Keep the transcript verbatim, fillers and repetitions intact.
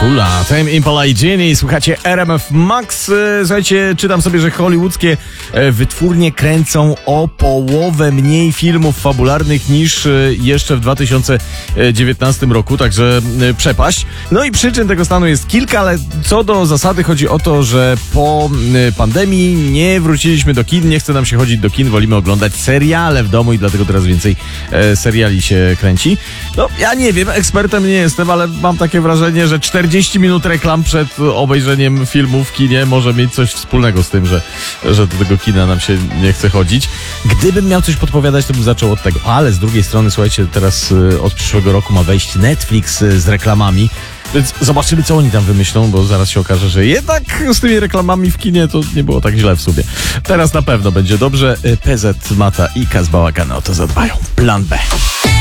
Kula, Tame Impala i Genie, słuchacie R M F Max. Słuchajcie, czytam sobie, że hollywoodzkie wytwórnie kręcą o połowę mniej filmów fabularnych niż jeszcze w dwa tysiące dziewiętnastym roku, także przepaść. No i przyczyn tego stanu jest kilka, ale co do zasady chodzi o to, że po pandemii nie wróciliśmy do kin, nie chce nam się chodzić do kin, wolimy oglądać seriale w domu i dlatego teraz więcej seriali się kręci. No, ja nie wiem, ekspertem nie jestem, ale mam takie wrażenie, że czterdzieści minut reklam przed obejrzeniem filmu w kinie może mieć coś wspólnego z tym, że, że do tego kina nam się nie chce chodzić. Gdybym miał coś podpowiadać, to bym zaczął od tego. Ale z drugiej strony, słuchajcie, teraz od przyszłego roku ma wejść Netflix z reklamami, więc zobaczymy, co oni tam wymyślą, bo zaraz się okaże, że jednak z tymi reklamami w kinie to nie było tak źle w sumie. Teraz na pewno będzie dobrze. P Z, Mata i Kaz Bałagany o to zadbają. Plan B.